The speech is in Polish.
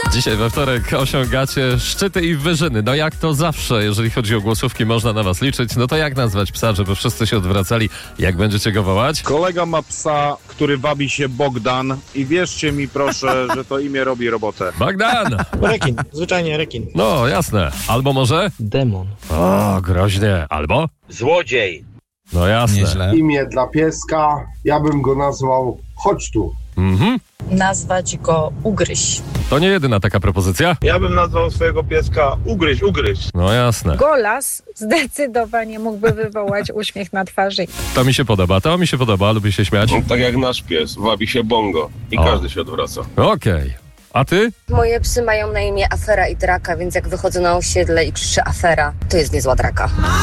Dzisiaj we wtorek osiągacie szczyty i wyżyny. No jak to zawsze, jeżeli chodzi o głosówki, można na was liczyć. No to jak nazwać psa, żeby wszyscy się odwracali? Jak będziecie go wołać? Kolega ma psa, który wabi się Bogdan i wierzcie mi proszę, że to imię robi robotę. Bogdan! Rekin, zwyczajnie rekin. No jasne. Albo może? Demon. O, groźnie. Albo? Złodziej. No jasne. Nieźle. Imię dla pieska, ja bym go nazwał Chodź tu. Nazwać go Ugryź. To nie jedyna taka propozycja? Ja bym nazwał swojego pieska Ugryź. No jasne. Golas zdecydowanie mógłby wywołać uśmiech na twarzy. To mi się podoba, lubi się śmiać. Tak jak nasz pies, wabi się Bongo i każdy się odwraca. Okej. A ty? Moje psy mają na imię Afera i Draka, więc jak wychodzę na osiedle i krzyczę Afera, to jest niezła draka.